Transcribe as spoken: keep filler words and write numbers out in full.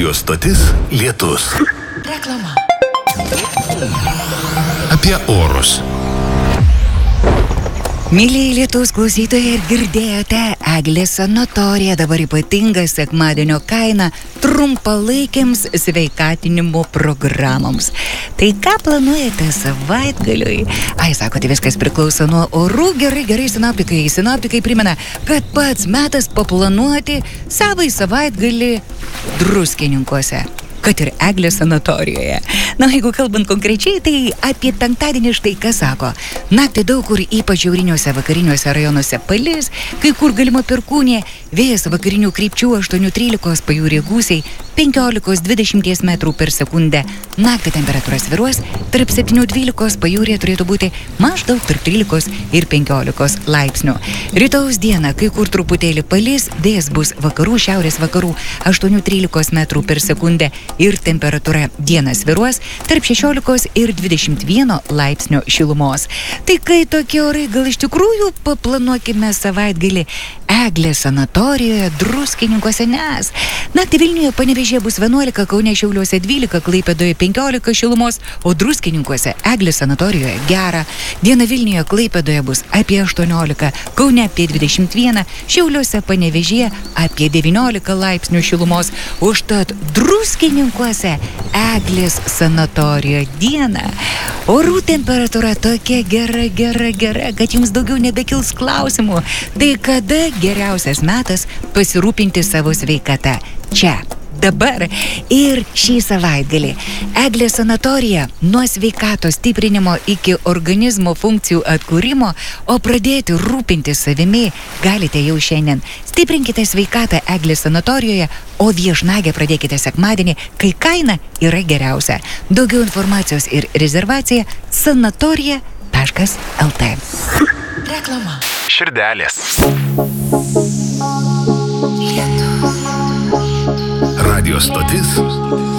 Radio stotis Lietus. Reklama. Apie orus. Mylėjai Lietuvos klausytojai, ir girdėjote, Eglės sanatorija dabar ypatinga sekmadienio kaina trumpalaikiams sveikatinimo programoms. Tai ką planuojate savaitgaliui? Ai, sakote, viskas priklauso nuo orų. Gerai, gerai, sinoptikai. Sinoptikai primena, kad pats metas paplanuoti savai savaitgalį Druskininkuose, kad ir Eglės sanatorijoje. Na, jeigu kalbant konkrečiai, tai apie penktadienį štai ką sako. Naktį daug kur, ypač šiauriniuose vakariniuose rajonuose, palis, kai kur galima perkūnė, vėjas vakarinių krypčių aštuoni trylika, pajūryje gūsiai penkiolika dvidešimt metrų per sekundę. Naktį temperatūra svyruos tarp septyni dvylika, pajūryje turėtų būti maždaug tarp trylika ir penkiolika laipsnių. Rytojaus dieną, kai kur truputėlį palis, vėjas bus vakarų, šiaurės vakarų aštuoni trylika metrų per sekundę. Ir temperatūra dieną svyruos tarp šešiolika ir dvidešimt vieno laipsnio šilumos. Tai kai tokie orai, gal iš tikrųjų paplanuokime savaitgalį Eglės sanatorijoje Druskininkuose, nes naktį Vilniuje, Panevėžyje bus vienuolika, Kaune, Šiauliuose dvylika, Klaipėdoje penkiolika šilumos, o Druskininkuose Eglės sanatorijoje gera. Dieną Vilniuje, Klaipėdoje bus apie aštuoniolika, Kaune apie dvidešimt vieną, Šiauliuose, Panevėžyje apie devyniolika laipsnių šilumos. Užtat Druskininkuose Eglės sanatorijoje dieną orų temperatūra tokia gera, gera, gera, kad jums daugiau nebekils klausimų. Tai kada geriausias metas pasirūpinti savo sveikata? Čia, dabar ir šį savaitgalį. Eglės sanatorija nuo sveikatos stiprinimo iki organizmo funkcijų atkūrimo, o pradėti rūpinti savimi galite jau šiandien. Stiprinkite sveikatą Eglės sanatorijoje, o viešnagę pradėkite sekmadienį, kai kaina yra geriausia. Daugiau informacijos ir rezervacija sanatorija taškas lt. Reklama. Širdelės. Lietus. Radio stotis